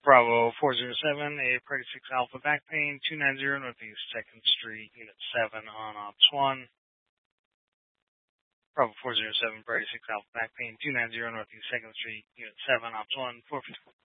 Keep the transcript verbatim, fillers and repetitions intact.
Bravo four zero seven, a Party six Alpha back pain, two ninety Northeast second Street, Unit seven on Ops one. Bravo four zero seven, Party six Alpha back pain, two ninety Northeast second Street, Unit seven, Ops one, four fifty.